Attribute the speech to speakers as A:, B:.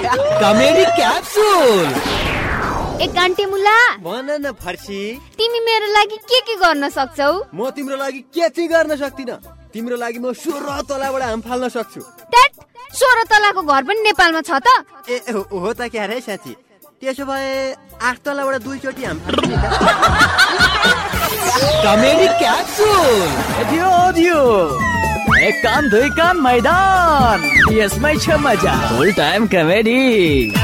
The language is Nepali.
A: Comedy capsule.
B: एक घन्टे मुला
C: भन न फर्सी,
B: तिमी मेरो लागि के गर्न सक्छौ?
C: म तिम्रो लागि के चाहिँ गर्न सक्दिन। तिम्रो लागि म 16 तलाबाट हाम फाल्न सक्छु।
B: 16 तलाको घर पनि नेपालमा छ त?
C: ए हो त क्या रे साँच्ची? त्यसो भए 8 तलाबाट 2 चोटि हाम फाल्ने त?
A: Comedy capsule.
D: दियो एक कान दुई कान मैदान, यसमै छ मजा। फुल टाइम कमेडी।